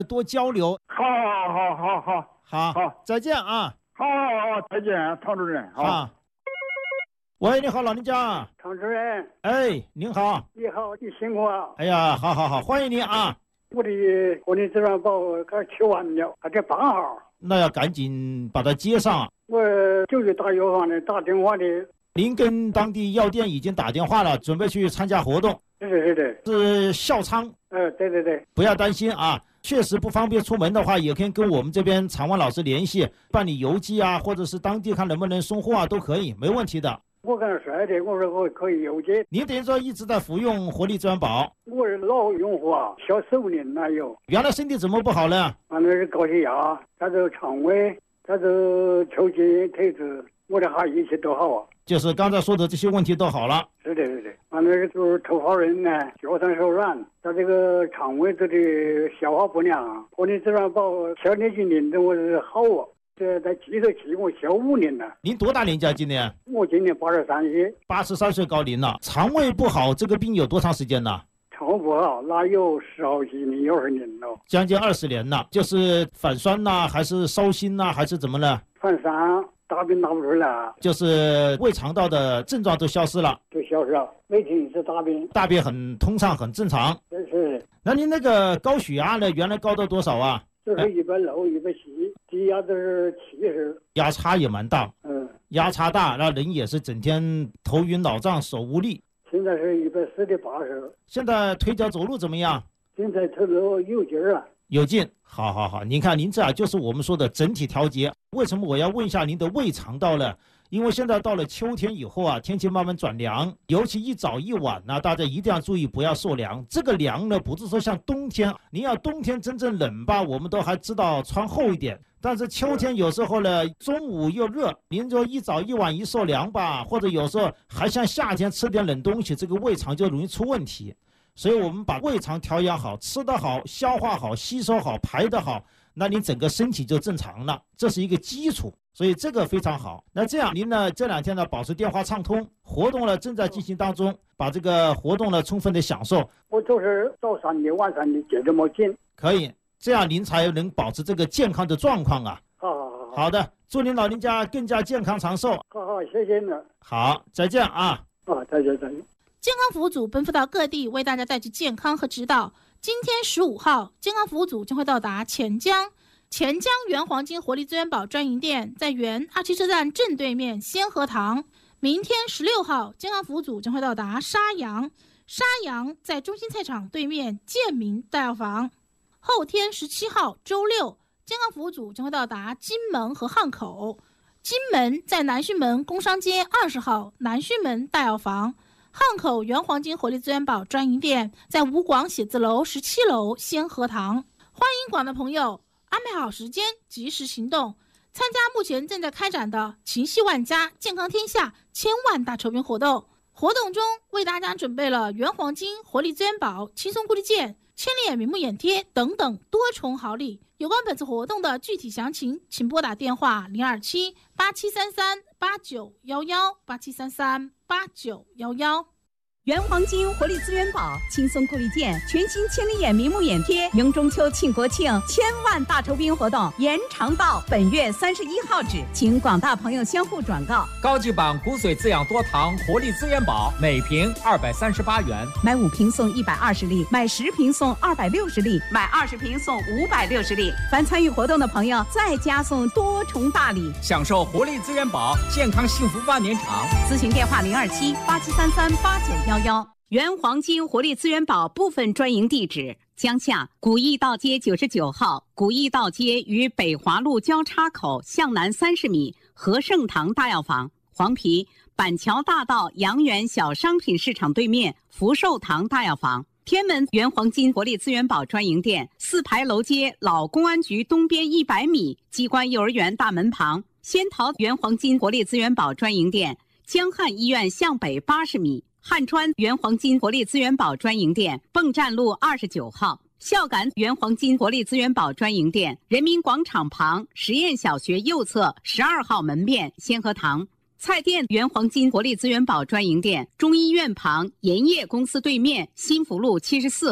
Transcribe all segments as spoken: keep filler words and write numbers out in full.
多交流。 好好好好好， 好， 再见啊！ 好好好，再见，唐主任。 好。喂，你好，老人家。 唐主任。 哎，您好。 你好，你辛苦啊。 哎呀，好好好，欢迎您啊。 我的活力资源宝刚取完了，还得办号。 那要赶紧把它接上。 我就去打药房的，打电话的。 您跟当地药店已经打电话了，准备去参加活动。 对对对对。 是校仓。 呃，对对对。 不要担心啊，确实不方便出门的话，也可以跟我们这边常万老师联系，办理邮寄啊，或者是当地看能不能送货啊，都可以，没问题的。 我跟他说的，我说我可以邮寄。 您等于说一直在服用活力资源宝？ 我是老用户啊，小十五年了有。 原来身体怎么不好呢？ 啊，那是高血压，他这肠胃，他这抽筋、腿子，我的哈一切都好啊。 就是刚才说的这些问题都好了。 是的，是的。啊，那个就是头发人呢，脚上手软，他这个肠胃这里消化不良，活力资源宝小年纪领的我是好啊。这在记得起我小五年了。 您多大年纪啊？今年？ 我今年八十三岁。 八十三岁高龄了。肠胃不好，这个病有多长时间了？ 肠胃不好，那有十好几年，有二十年了。 将近二十年了，就是反酸呐、啊，还是烧心呐、啊，还是怎么了？ 反酸，大便拿不出来。 就是胃肠道的症状都消失了。 都消失了，每天一次大便。 大便很通畅，很正常。 是是。 那您那个高血压呢？原来高到多少啊？ 就是一百六，一百七，低压都是七十， 压差也蛮大。 嗯， 压差大，那人也是整天头晕脑胀、手无力。 现在是一百四的八十。 现在腿脚走路怎么样？ 现在走路有劲儿了。 有劲，好好好，您看您这啊，就是我们说的整体调节。为什么我要问一下您的胃肠道呢？因为现在到了秋天以后啊，天气慢慢转凉，尤其一早一晚呢、啊，大家一定要注意不要受凉。这个凉呢，不是说像冬天，您要冬天真正冷吧，我们都还知道穿厚一点。但是秋天有时候呢，中午又热，您说一早一晚一受凉吧，或者有时候还像夏天吃点冷东西，这个胃肠就容易出问题。所以我们把胃肠调养好，吃得好，消化好，吸收好，排得好，那你整个身体就正常了，这是一个基础。所以这个非常好。那这样您呢这两天呢保持电话畅通，活动呢正在进行当中，把这个活动呢充分的享受。 我就是早上的晚上的接这么紧。 可以，这样您才能保持这个健康的状况啊。 好好好。 好的，祝您老人家更加健康长寿。 好好，谢谢你。 好，再见啊。 啊，再见再见。 健康服务组奔赴到各地，为大家带去健康和指导。今天十五号，健康服务组将会到达钱江。钱江原黄金活力资源宝专营店在原二七车站正对面先河堂。明天十六号，健康服务组将会到达沙洋，沙洋在中心菜场对面建民大药房。后天十七号周六，健康服务组将会到达金门和汉口。金门在南浔门工商街二十号南浔门大药房。汉口原黄金活力资源宝专营店在吴广写字楼十七楼先河堂。欢迎广大朋友安排好时间，及时行动，参加目前正在开展的情系万家健康天下千万大筹兵活动。活动中为大家准备了原黄金活力资源宝轻松固定件、千里眼明目眼贴等等多重好礼。有关本次活动的具体详情，请拨打电话零二七八七三三八九幺幺八七三三八九幺幺。 原黄金活力资源宝轻松固力件全新千里眼明目眼贴迎中秋庆国庆千万大酬宾活动延长到本月三十一号止，请广大朋友相互转告。 高级版骨髓滋养多糖活力资源宝每瓶二百三十八元， 买五瓶送一百二十粒，买十瓶送二百六十粒，买二十瓶送五百六十粒。凡参与活动的朋友再加送多重大礼， 享受活力资源宝健康幸福万年长。 咨询电话零二七八七三三八九幺幺。原黄金活力资源宝部分专营地址：江夏古驿道街九十九号，古驿道街与北华路交叉口向南三十米，和盛堂大药房；黄陂板桥大道阳源小商品市场对面福寿堂大药房；天门原黄金活力资源宝专营店四牌楼街老公安局东边一百米机关幼儿园大门旁；仙桃原黄金活力资源宝专营店江汉医院向北八十米。汉川原黄金活力资源宝专营店蚌站路二十九号，孝感原黄金活力资源宝专营店人民广场旁实验小学右侧十二号门面先河堂，菜店原黄金活力资源宝专营店中医院旁盐业公司对面新福路七十四号，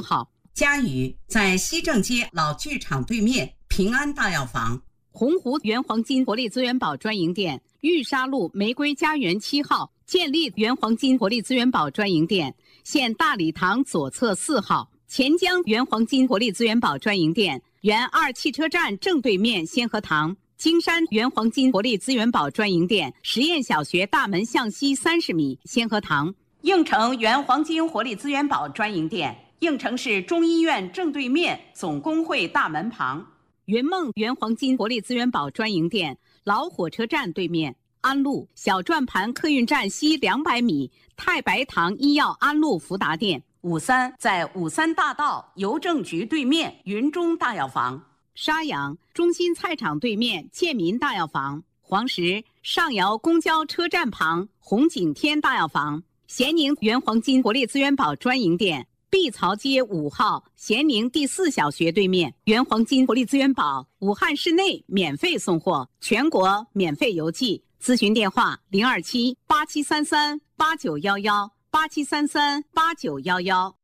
佳宇在西正街老剧场对面平安大药房。 洪湖原黄金活力资源宝专营店，玉沙路玫瑰家园七号建立原黄金活力资源宝专营店，现大礼堂左侧四号。钱江原黄金活力资源宝专营店，原二汽车站正对面先河堂。金山原黄金活力资源宝专营店，实验小学大门向西三十米先河堂。 应城原黄金活力资源宝专营店，应城市中医院正对面总工会大门旁。 云梦原黄金活力资源宝专营店，老火车站对面。安路小转盘客运站西两百米，太白堂医药安路福达店。 五三在五三大道邮政局对面云中大药房。 沙阳中心菜场对面建民大药房。黄石上窑公交车站旁红景天大药房。咸宁原黄金活力资源宝专营店，碧槽街五号咸宁第四小学对面。原黄金活力资源宝武汉市内免费送货，全国免费邮寄。咨询电话零二七八七三三八九幺幺八七三三八九幺幺。